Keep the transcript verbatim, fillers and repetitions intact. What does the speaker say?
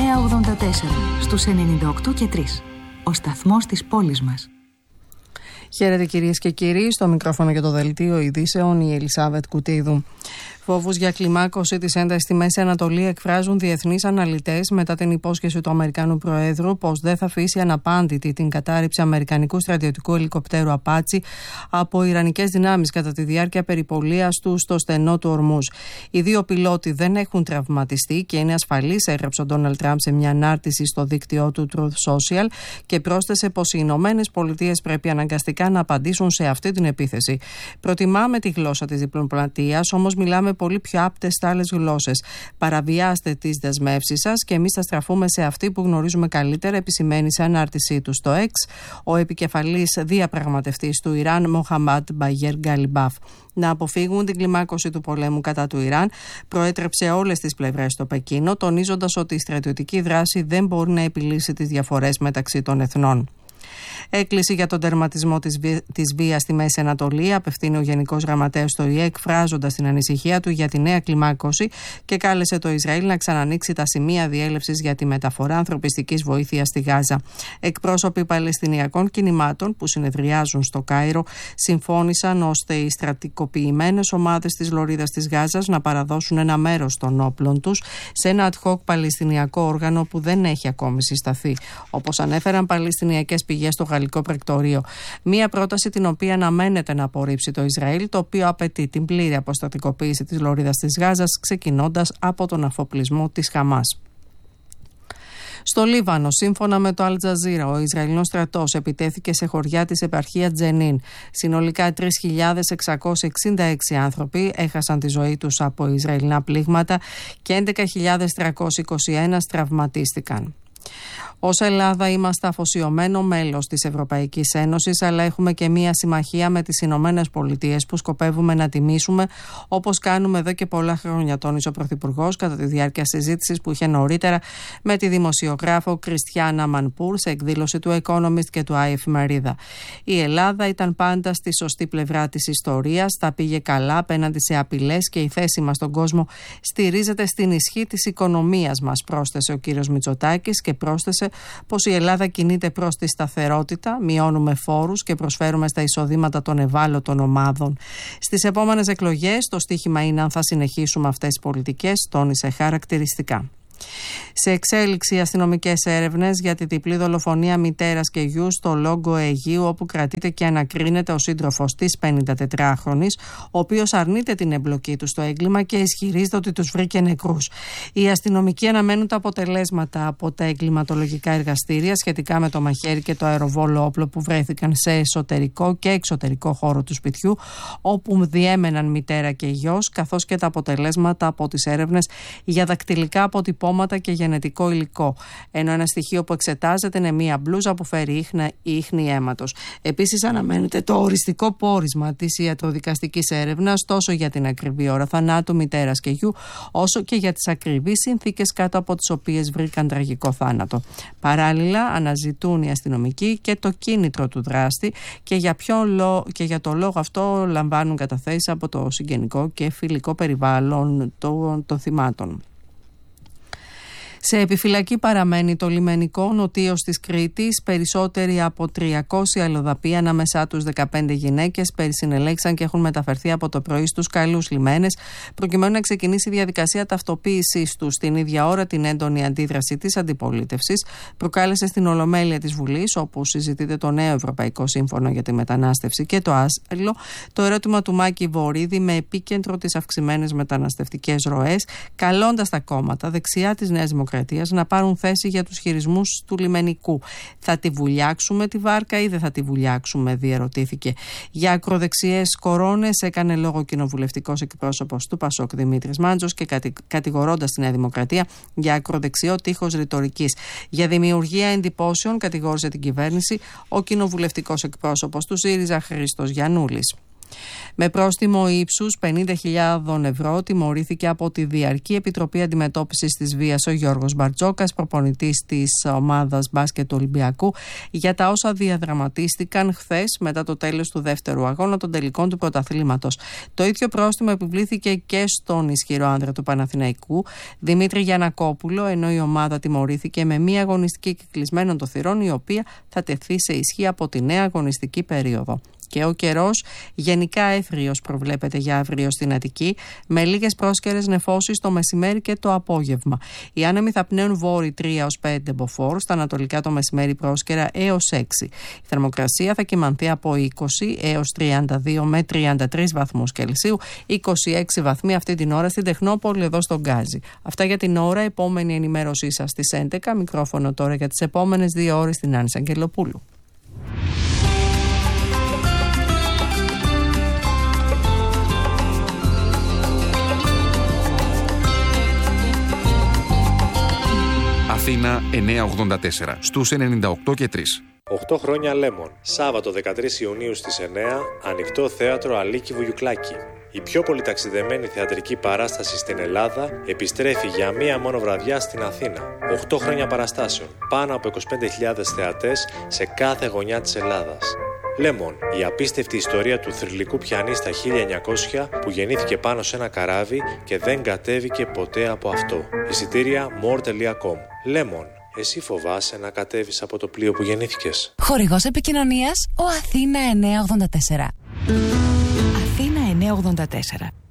εννιά ογδόντα τέσσερα στους ενενήντα οκτώ και τρία. Ο σταθμός της πόλης μας. Χαίρετε κυρίες και κύριοι, στο μικρόφωνο για το δελτίο ειδήσεων η Ελισάβετ Κουτίδου. Φόβους για κλιμάκωση της έντασης στη Μέση Ανατολή εκφράζουν διεθνείς αναλυτές μετά την υπόσχεση του Αμερικανού Προέδρου πως δεν θα αφήσει αναπάντητη την κατάρριψη αμερικανικού στρατιωτικού ελικοπτέρου Απάτσι από ιρανικές δυνάμεις κατά τη διάρκεια περιπολίας του στο στενό του Ορμούζ. Οι δύο πιλότοι δεν έχουν τραυματιστεί και είναι ασφαλείς, έγραψε ο Ντόναλντ Τραμπ σε μια ανάρτηση στο δίκτυό του Truth Social και πρόσθεσε πως οι Ηνωμένες Πολιτείες πρέπει αναγκαστικά να απαντήσουν σε αυτή την επίθεση. Προτιμάμε τη γλώσσα της διπλωματίας, όμως μιλάμε πολύ πιο άπτες στα άλλες γλώσσες. Παραβιάστε τις δεσμεύσεις σας και εμείς θα στραφούμε σε αυτή που γνωρίζουμε καλύτερα, επισημαίνει σε ανάρτησή του στο X ο επικεφαλής διαπραγματευτής του Ιράν, Μοχαμάντ Μπαγέρ Γκαλιμπάφ. Να αποφύγουν την κλιμάκωση του πολέμου κατά του Ιράν, προέτρεψε όλες τις πλευρές στο Πεκίνο, τονίζοντας ότι η στρατιωτική δράση δεν μπορεί να επιλύσει τις διαφορές μεταξύ των εθνών. Έκκληση για τον τερματισμό της, βία, της βίας στη Μέση Ανατολή απευθύνει ο Γενικός Γραμματέας του ΙΕ, εκφράζοντας την ανησυχία του για τη νέα κλιμάκωση και κάλεσε το Ισραήλ να ξανανοίξει τα σημεία διέλευσης για τη μεταφορά ανθρωπιστικής βοήθειας στη Γάζα. Εκπρόσωποι Παλαιστινιακών κινημάτων που συνεδριάζουν στο Κάιρο συμφώνησαν ώστε οι στρατικοποιημένες ομάδες της Λωρίδας της Γάζας να παραδώσουν ένα μέρος των όπλων τους σε ένα ad hoc παλαιστινιακό όργανο που δεν έχει ακόμη συσταθεί, όπως ανέφεραν παλαιστινιακές πηγές στο Γαλλικό Πρεκτορείο. Μία πρόταση την οποία αναμένεται να απορρίψει το Ισραήλ, το οποίο απαιτεί την πλήρη αποστατικοποίηση της Λωρίδας της Γάζας, ξεκινώντας από τον αφοπλισμό της Χαμάς. Στο Λίβανο, σύμφωνα με το Αλ Τζαζίρα, ο Ισραηλινός στρατός επιτέθηκε σε χωριά της επαρχίας Τζενίν. Συνολικά τρεις χιλιάδες εξακόσιοι εξήντα έξι άνθρωποι έχασαν τη ζωή τους από Ισραηλινά πλήγματα και έντεκα χιλιάδες τριακόσιοι είκοσι ένα τραυματίστηκαν. Ως Ελλάδα είμαστε αφοσιωμένο μέλος της Ευρωπαϊκής Ένωσης, αλλά έχουμε και μία συμμαχία με τις Ηνωμένες Πολιτείες που σκοπεύουμε να τιμήσουμε, όπως κάνουμε εδώ και πολλά χρόνια, τόνισε ο Πρωθυπουργός κατά τη διάρκεια συζήτησης που είχε νωρίτερα με τη δημοσιογράφο Κριστιάνα Μανπούρ σε εκδήλωση του Economist και του Άι Εφημερίδα. Η Ελλάδα ήταν πάντα στη σωστή πλευρά της ιστορίας, τα πήγε καλά απέναντι σε απειλές και η θέση μας στον κόσμο στηρίζεται στην ισχύ της οικονομίας μας, πρόσθεσε ο κύριος Μητσοτάκης και πρόσθεσε πως η Ελλάδα κινείται προς τη σταθερότητα, μειώνουμε φόρους και προσφέρουμε στα εισοδήματα των ευάλωτων ομάδων. Στις επόμενες εκλογές το στίχημα είναι αν θα συνεχίσουμε αυτές τις πολιτικές, τόνισε χαρακτηριστικά. Σε εξέλιξη αστυνομικές έρευνες για τη διπλή δολοφονία μητέρας και γιου στο Λόγκο Αιγαίου, όπου κρατείται και ανακρίνεται ο σύντροφος της πενηντατετράχρονης, ο οποίος αρνείται την εμπλοκή του στο έγκλημα και ισχυρίζεται ότι τους βρήκε νεκρούς. Οι αστυνομικοί αναμένουν τα αποτελέσματα από τα εγκληματολογικά εργαστήρια σχετικά με το μαχαίρι και το αεροβόλο όπλο που βρέθηκαν σε εσωτερικό και εξωτερικό χώρο του σπιτιού, όπου διέμεναν μητέρα και γιος, καθώς και τα αποτελέσματα από τις έρευνες για δακτυλικά αποτυπώματα και γενετικό υλικό. Ενώ ένα στοιχείο που εξετάζεται είναι μία μπλούζα που φέρει ίχνα, ίχνη αίματος. Επίσης, αναμένεται το οριστικό πόρισμα της ιατροδικαστικής έρευνας τόσο για την ακριβή ώρα θανάτου μητέρας και γιου, όσο και για τις ακριβείς συνθήκες κάτω από τις οποίες βρήκαν τραγικό θάνατο. Παράλληλα, αναζητούν οι αστυνομικοί και το κίνητρο του δράστη και για, ποιο λό... και για το λόγο αυτό λαμβάνουν καταθέσεις από το συγγενικό και φιλικό περιβάλλον των, των θυμάτων. Σε επιφυλακή παραμένει το λιμενικό νοτίος της Κρήτης. Περισσότεροι από τριακόσια αλλοδαποί, ανάμεσά τους δεκαπέντε γυναίκες, περισυνελέξαν και έχουν μεταφερθεί από το πρωί στους καλούς λιμένες, προκειμένου να ξεκινήσει η διαδικασία ταυτοποίησης τους. Την ίδια ώρα, την έντονη αντίδραση της αντιπολίτευσης προκάλεσε στην Ολομέλεια της Βουλής, όπου συζητείται το νέο Ευρωπαϊκό Σύμφωνο για τη Μετανάστευση και το άσυλο, το ερώτημα του Μάκη Βορίδη με επίκεντρο τις αυξημένες μεταναστευτικές ροές, καλώντας τα κόμματα δεξιά της Νέας Δημοκρατίας να πάρουν θέση για τους χειρισμούς του λιμενικού. Θα τη βουλιάξουμε τη βάρκα ή δεν θα τη βουλιάξουμε, διερωτήθηκε. Για ακροδεξιές κορώνες έκανε λόγο κοινοβουλευτικός εκπρόσωπος του Πασόκ Δημήτρης Μάντζος και κατη, κατηγορώντας τη Νέα Δημοκρατία για ακροδεξιό τείχος ρητορικής. Για δημιουργία εντυπώσεων κατηγόρησε την κυβέρνηση ο κοινοβουλευτικός εκπρόσωπος του ΣΥΡΙΖΑ Χρήστος Γιαννούλης. Με πρόστιμο ύψους πενήντα χιλιάδες ευρώ τιμωρήθηκε από τη Διαρκή Επιτροπή Αντιμετώπισης της Βίας ο Γιώργος Μπαρτζόκας, προπονητής της ομάδας μπάσκετ του Ολυμπιακού, για τα όσα διαδραματίστηκαν χθες μετά το τέλος του δεύτερου αγώνα των τελικών του πρωταθλήματος. Το ίδιο πρόστιμο επιβλήθηκε και στον ισχυρό άνδρα του Παναθηναϊκού, Δημήτρη Γιαννακόπουλο, ενώ η ομάδα τιμωρήθηκε με μία αγωνιστική κυκλισμένων των θυρών, η οποία θα τεθεί σε ισχύ από τη νέα αγωνιστική περίοδο. Και ο καιρός γενικά εύριος προβλέπεται για αύριο στην Αττική, με λίγες πρόσκαιρες νεφώσεις το μεσημέρι και το απόγευμα. Οι άνεμοι θα πνέουν βόρει τρία έως πέντε μποφόρ, στα ανατολικά το μεσημέρι πρόσκαιρα έως έξι. Η θερμοκρασία θα κυμανθεί από είκοσι έως τριάντα δύο με τριάντα τρεις βαθμούς Κελσίου, είκοσι έξι βαθμοί αυτή την ώρα στην Τεχνόπολη εδώ στον Γκάζι. Αυτά για την ώρα. Επόμενη ενημέρωσή σας στις έντεκα. Μικρόφωνο τώρα για τις επόμενες δύο ώρες στην Άννη Αγγελοπούλου. Αθήνα εννιακόσια ογδόντα τέσσερα, στους ενενήντα οκτώ και τρία. οκτώ χρόνια Λέμον. Σάββατο δεκατρείς Ιουνίου στις εννιά, ανοιχτό θέατρο Αλίκη Βουγιουκλάκη. Η πιο πολυταξιδεμένη θεατρική παράσταση στην Ελλάδα επιστρέφει για μία μόνο βραδιά στην Αθήνα. οκτώ χρόνια παραστάσεων. Πάνω από είκοσι πέντε χιλιάδες θεατές σε κάθε γωνιά της Ελλάδας. Λέμον, η απίστευτη ιστορία του θρυλικού πιανίστα χίλια εννιακόσια που γεννήθηκε πάνω σε ένα καράβι και δεν κατέβηκε ποτέ από αυτό. Εισιτήρια more τελεία com. Λέμον, εσύ φοβάσαι να κατέβεις από το πλοίο που γεννήθηκες? Χορηγός επικοινωνίας ο Αθήνα εννιακόσια ογδόντα τέσσερα. Αθήνα εννιακόσια ογδόντα τέσσερα.